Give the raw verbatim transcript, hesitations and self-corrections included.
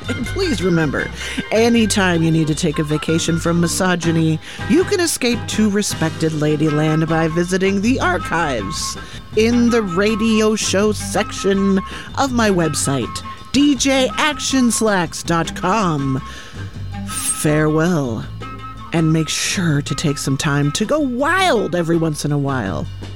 And please remember, anytime you need to take a vacation from misogyny, you can escape to respected Ladyland by visiting the archives in the radio show section of my website, d j action slacks dot com. Farewell, and make sure to take some time to go wild every once in a while.